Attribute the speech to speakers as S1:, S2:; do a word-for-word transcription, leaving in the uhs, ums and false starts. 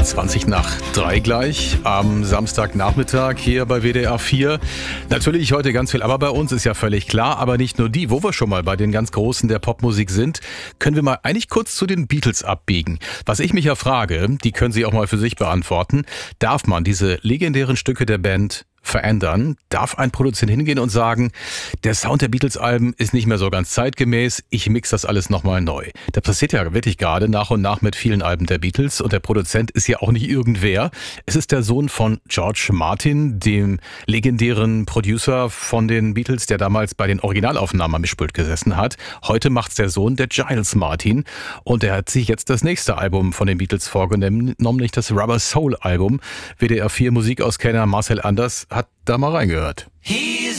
S1: zwanzig nach drei gleich am Samstagnachmittag hier bei W D R vier. Natürlich heute ganz viel, aber bei uns ist ja völlig klar, aber nicht nur die. Wo wir schon mal bei den ganz Großen der Popmusik sind, können wir mal eigentlich kurz zu den Beatles abbiegen. Was ich mich ja frage, die können Sie auch mal für sich beantworten, darf man diese legendären Stücke der Band verändern? Darf ein Produzent hingehen und sagen, der Sound der Beatles-Alben ist nicht mehr so ganz zeitgemäß, ich mix das alles nochmal neu. Das passiert ja wirklich gerade nach und nach mit vielen Alben der Beatles und der Produzent ist ja auch nicht irgendwer. Es ist der Sohn von George Martin, dem legendären Producer von den Beatles, der damals bei den Originalaufnahmen am Mischpult gesessen hat. Heute macht's der Sohn, der Giles Martin, und er hat sich jetzt das nächste Album von den Beatles vorgenommen, nämlich das Rubber Soul Album. W D R vier Musikauskenner Marcel Anders hat da mal reingehört.
S2: He's